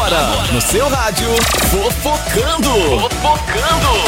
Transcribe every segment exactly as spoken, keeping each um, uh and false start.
Agora, no seu rádio, Fofocando. Fofocando.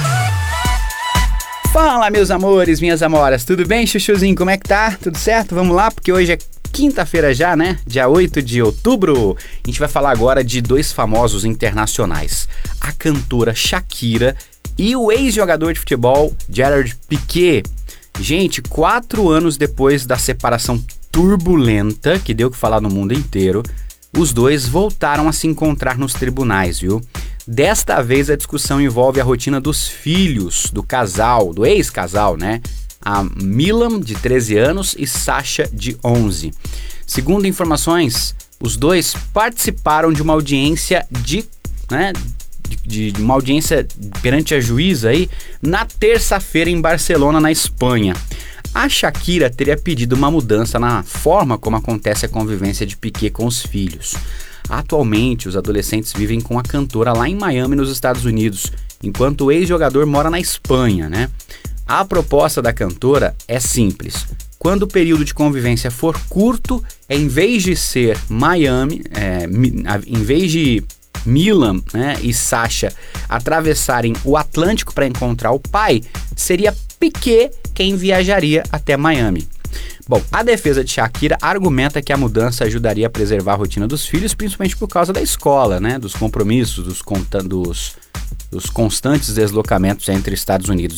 Fala, meus amores, minhas amoras, tudo bem, chuchuzinho? Como é que tá? Tudo certo? Vamos lá, porque hoje é quinta-feira já, né? Dia oito de outubro. A gente vai falar agora de dois famosos internacionais. A cantora Shakira e o ex-jogador de futebol Gerard Piqué. Gente, quatro anos depois da separação turbulenta, que deu o que falar no mundo inteiro, os dois voltaram a se encontrar nos tribunais, viu? Desta vez a discussão envolve a rotina dos filhos do casal, do ex-casal, né? A Milam, de treze anos, e Sasha, de onze. Segundo informações, os dois participaram de uma audiência de, né, de, de uma audiência perante a juíza aí na terça-feira em Barcelona, na Espanha. A Shakira teria pedido uma mudança na forma como acontece a convivência de Piqué com os filhos. Atualmente, os adolescentes vivem com a cantora lá em Miami, nos Estados Unidos, enquanto o ex-jogador mora na Espanha, né? A proposta da cantora é simples. Quando o período de convivência for curto, em vez de ser Miami, é, em vez de Milam, né, e Sasha atravessarem o Atlântico para encontrar o pai, seria Piqué quem viajaria até Miami. Bom, a defesa de Shakira argumenta que a mudança ajudaria a preservar a rotina dos filhos, principalmente por causa da escola, né, dos compromissos, dos, dos, dos constantes deslocamentos entre Estados Unidos